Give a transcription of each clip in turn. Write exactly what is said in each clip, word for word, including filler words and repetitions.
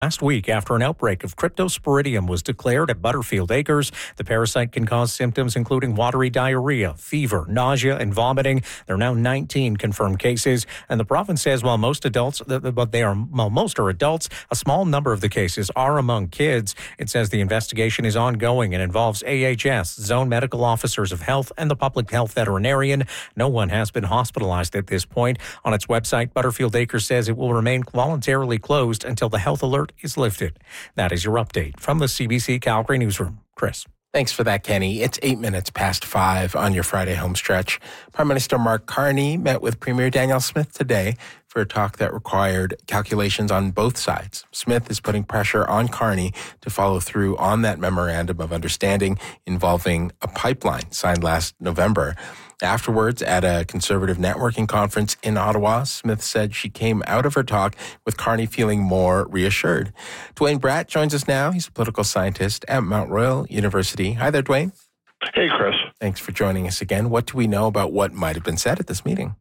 Last week, after an outbreak of cryptosporidium was declared at Butterfield Acres, the parasite can cause symptoms including watery diarrhea, fever, nausea, and vomiting. There are now nineteen confirmed cases, and the province says while most adults, but they are while most are adults, a small number of the cases are among kids. It says the investigation is ongoing and involves A H S, zone medical officers of health, and the public health veterinarian. No one has been hospitalized at this point. On its website, Butterfield Acres says it will remain voluntarily closed until the health alert is lifted. That is your update from the C B C Calgary Newsroom. Chris. Thanks for that, Kenny. It's eight minutes past five on your Friday home stretch. Prime Minister Mark Carney met with Premier Danielle Smith today for a talk that required calculations on both sides. Smith is putting pressure on Carney to follow through on that memorandum of understanding involving a pipeline signed last November. Afterwards, at a Conservative networking conference in Ottawa, Smith said she came out of her talk with Carney feeling more reassured. Dwayne Bratt joins us now. He's a political scientist at Mount Royal University. Hi there, Dwayne. Hey, Chris. Thanks for joining us again. What do we know about what might have been said at this meeting?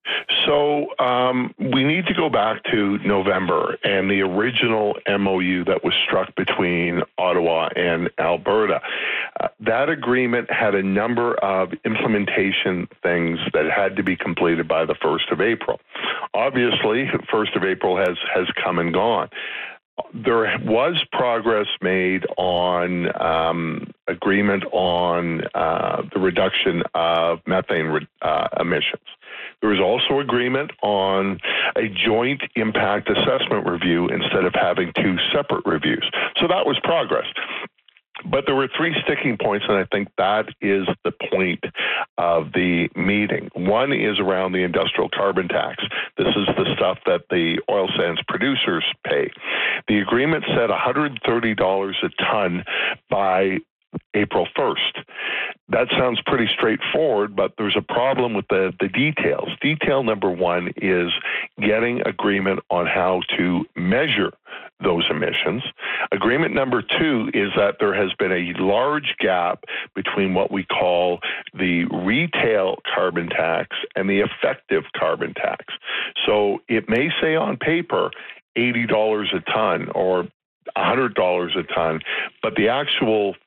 So um, we need to go back to November and the original M O U that was struck between Ottawa and Alberta. Uh, that agreement had a number of implementation things that had to be completed by the first of April. Obviously, first of April has, has come and gone. There was progress made on um, agreement on uh, the reduction of methane re- uh, emissions. There was also agreement on a joint impact assessment review instead of having two separate reviews. So that was progress. But there were three sticking points, and I think that is the point of the meeting. One is around the industrial carbon tax. This is the stuff that the oil sands producers pay. The agreement said one hundred thirty dollars a ton by April first. That sounds pretty straightforward, but there's a problem with the, the details. Detail number one is getting agreement on how to measure those emissions. Agreement number two is that there has been a large gap between what we call the retail carbon tax and the effective carbon tax. So it may say on paper eighty dollars a ton or one hundred dollars a ton, but the actual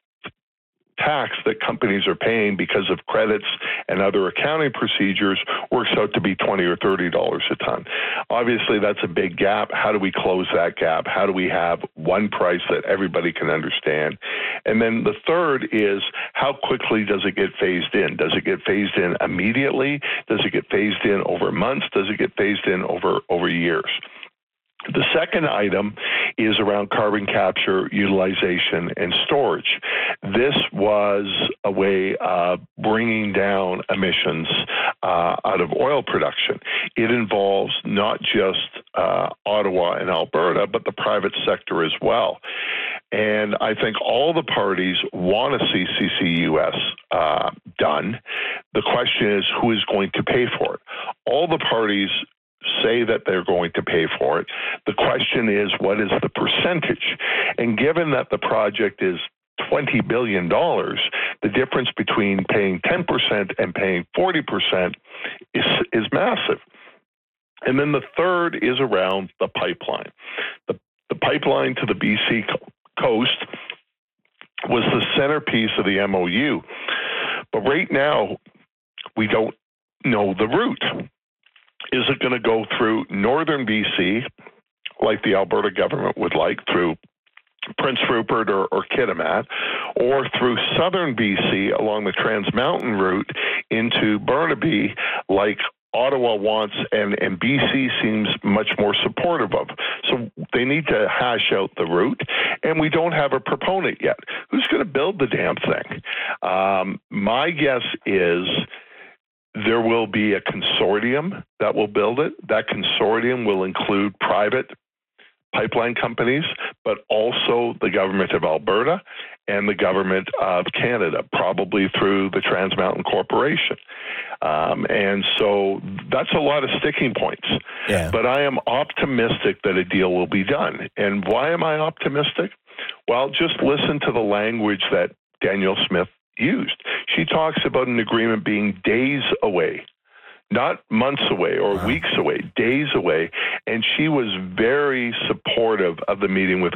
tax that companies are paying because of credits and other accounting procedures works out to be twenty or thirty dollars a ton. Obviously, that's a big gap. How do we close that gap? How do we have one price that everybody can understand? And then the third is how quickly does it get phased in? Does it get phased in immediately? Does it get phased in over months? Does it get phased in over, over years? The second item is around carbon capture, utilization, and storage. This was a way of bringing down emissions uh, out of oil production. It involves not just uh, Ottawa and Alberta, but the private sector as well. And I think all the parties want to see C C U S uh, done. The question is, who is going to pay for it? All the parties say that they're going to pay for it. The question is, what is the percentage? And given that the project is twenty billion dollars, the difference between paying ten percent and paying forty percent is, is massive. And then the third is around the pipeline. The, the pipeline to the B C coast was the centerpiece of the M O U. But right now, we don't know the route. Is it going to go through northern B C, like the Alberta government would like, through Prince Rupert or, or Kitimat, or through southern B C along the Trans Mountain route into Burnaby, like Ottawa wants and, and B C seems much more supportive of? So they need to hash out the route, and we don't have a proponent yet. Who's going to build the damn thing? Um, my guess is there will be a consortium that will build it. That consortium will include private pipeline companies, but also the government of Alberta and the government of Canada, probably through the Trans Mountain Corporation. Um, and so that's a lot of sticking points. Yeah. But I am optimistic that a deal will be done. And why am I optimistic? Well, just listen to the language that Danielle Smith used. She talks about an agreement being days away. not months away or wow. weeks away, days away. And she was very supportive of the meeting with